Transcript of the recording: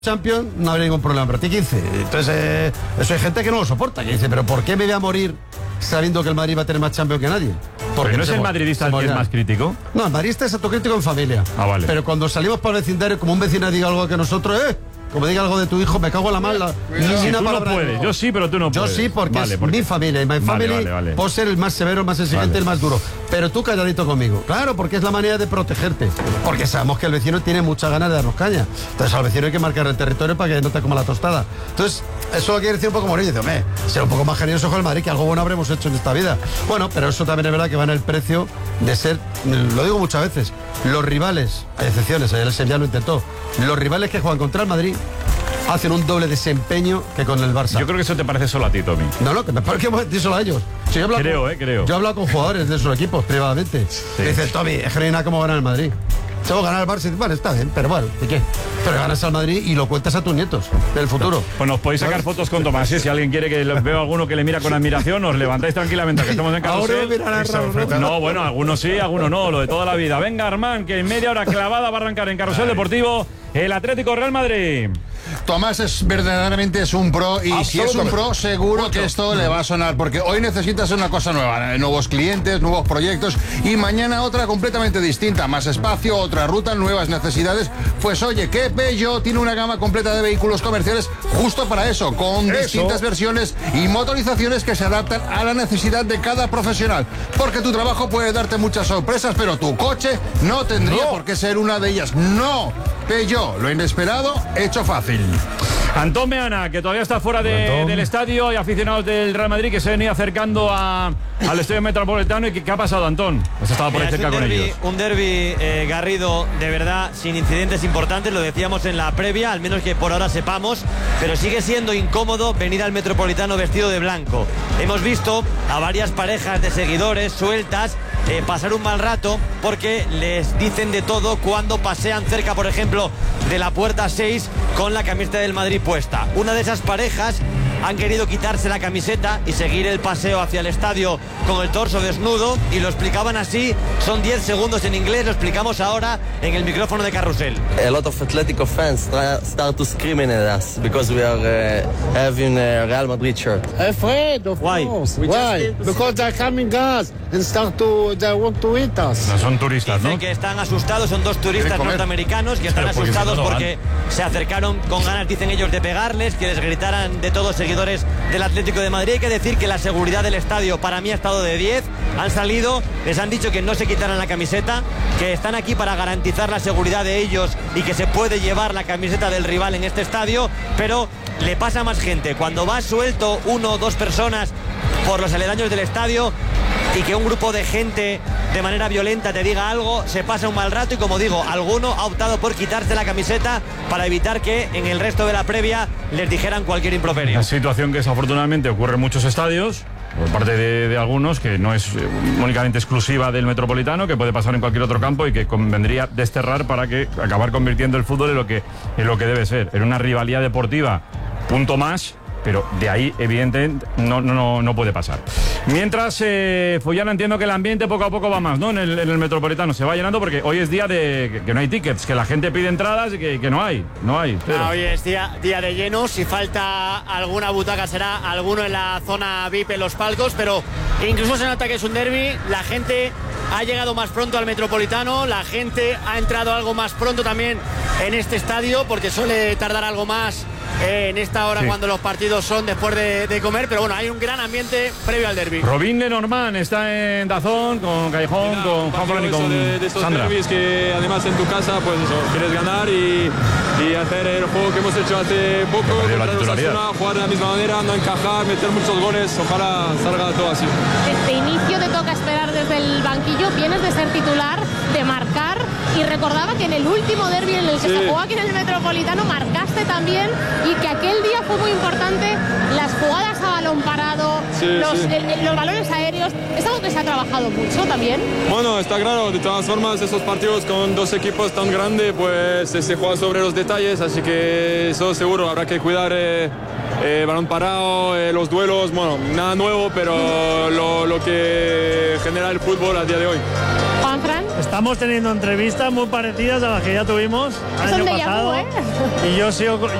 Champions no habría ningún problema, pero tiene 15. Entonces, eso hay gente que no lo soporta, que dice, pero ¿por qué me voy a morir sabiendo que el Madrid va a tener más Champions que nadie? Porque no es el madridista el que es más crítico. No, el madridista es autocrítico en familia. Ah, vale. Pero cuando salimos para el vecindario, como un vecino diga algo que nosotros, como diga algo de tu hijo, me cago en la mala. Tú no puedes. Yo sí, pero tú no puedes. Yo sí, porque es mi familia. Y my family, vale. Puedo ser el más severo, el más exigente, el más duro. Pero tú calladito conmigo. Claro, porque es la manera de protegerte. Porque sabemos que el vecino tiene muchas ganas de darnos caña. Entonces al vecino hay que marcar el territorio para que no te coma la tostada. Entonces, eso lo quiere decir un poco Mourinho. Dice, hombre, ser un poco más generoso con el Madrid, que algo bueno habremos hecho en esta vida. Bueno, pero eso también es verdad que va en el precio de ser, lo digo muchas veces, los rivales, hay excepciones, ayer el Sevilla lo intentó, los rivales que juegan contra el Madrid hacen un doble desempeño que con el Barça. Yo creo que eso te parece solo a ti, Tommy. No, que me parece que solo a ellos. Si yo creo. Yo he hablado con jugadores de sus equipos privadamente. Sí. Dice, Tommy, es que no hay nada como ganar el Madrid. Si vos ganar el Barça, bueno, está bien, pero bueno, ¿y qué? Pero ganas al Madrid y lo cuentas a tus nietos del futuro. Pues nos podéis sacar fotos con Tomás, ¿sí? Si alguien quiere que vea alguno que le mira con admiración, os levantáis tranquilamente, que estamos en Carrusel. No, bueno, algunos sí, algunos no, lo de toda la vida. Venga, Armán, que en media hora clavada va a arrancar en Carrusel Deportivo el Atlético Real Madrid. Tomás verdaderamente es un pro, y si es un pro seguro que esto le va a sonar, porque hoy necesitas una cosa nueva, nuevos clientes, nuevos proyectos, y mañana otra completamente distinta, más espacio, otra ruta, nuevas necesidades. Pues oye, que Peugeot tiene una gama completa de vehículos comerciales justo para eso, con distintas versiones y motorizaciones que se adaptan a la necesidad de cada profesional, porque tu trabajo puede darte muchas sorpresas, pero tu coche no tendría por qué ser una de ellas. No, Peugeot, lo inesperado hecho fácil. Antón Meana, que todavía está fuera del estadio, y aficionados del Real Madrid que se han ido acercando al estadio Metropolitano. ¿Y qué ha pasado, Antón? Has estado por ahí cerca con ellos. Un derbi, Garrido, de verdad, sin incidentes importantes, lo decíamos en la previa, al menos que por ahora sepamos, pero sigue siendo incómodo venir al Metropolitano vestido de blanco. Hemos visto a varias parejas de seguidores sueltas pasar un mal rato porque les dicen de todo cuando pasean cerca, por ejemplo, de la puerta 6 con la camiseta del Madrid puesta. Una de esas parejas han querido quitarse la camiseta y seguir el paseo hacia el estadio con el torso desnudo, y lo explicaban así. Son 10 segundos en inglés, lo explicamos ahora en el micrófono de Carrusel. A lot of Atletico fans start to screaming at us because we are having a Real Madrid shirt. Afraid, of course. Why? Because they're coming us and they want to eat us. No son turistas, Dicen que están asustados, son dos turistas norteamericanos que están asustados porque se acercaron con ganas, dicen ellos, de pegarles, que les gritaran de todo seguidores del Atlético de Madrid. Hay que decir que la seguridad del estadio para mí ha estado de 10. Han salido, les han dicho que no se quitaran la camiseta, que están aquí para garantizar la seguridad de ellos y que se puede llevar la camiseta del rival en este estadio, pero le pasa a más gente. Cuando vas suelto 1 o 2 personas por los aledaños del estadio y que un grupo de gente de manera violenta te diga algo, se pasa un mal rato, y como digo, alguno ha optado por quitarse la camiseta para evitar que en el resto de la previa les dijeran cualquier improperio. Una situación que desafortunadamente ocurre en muchos estadios por parte de algunos, que no es únicamente exclusiva del Metropolitano, que puede pasar en cualquier otro campo y que convendría desterrar para que acabar convirtiendo el fútbol en lo que debe ser, en una rivalidad deportiva, punto más. Pero de ahí, evidentemente, no puede pasar. Mientras, pues ya no entiendo que el ambiente poco a poco va más, ¿no? En el Metropolitano se va llenando, porque hoy es día de que no hay tickets, que la gente pide entradas y que no hay. Hoy es día de lleno. Si falta alguna butaca será alguno en la zona VIP, en los palcos, pero incluso se nota que es un derbi. La gente ha llegado más pronto al Metropolitano, la gente ha entrado algo más pronto también en este estadio, porque suele tardar algo más en esta hora cuando los partidos son después de comer, pero bueno, hay un gran ambiente previo al derbi. Robin Lenormand está en Dazón con Callejón, con Juan Fran y con de estos Sandra. derbis que además en tu casa, pues eso, quieres ganar y hacer el juego que hemos hecho hace poco contra los Osasuna, jugar de la misma manera, no encajar, meter muchos goles, ojalá salga todo así. Desde inicio te toca esperar desde el banquillo, vienes de ser titular, de marcar, y recordaba que en el último derbi en el que se jugó aquí en el Metropolitano marcaste también, y que aquel día fue muy importante las jugadas a balón parado, los balones aéreos. Es algo que se ha trabajado mucho también. Bueno, está claro, de todas formas esos partidos con dos equipos tan grandes pues se juega sobre los detalles, así que eso seguro habrá que cuidar balón parado, los duelos, bueno, nada nuevo, pero lo que genera el fútbol a día de hoy. Juanfran. Estamos teniendo entrevistas muy parecidas a las que ya tuvimos el año pasado. Y yo sigo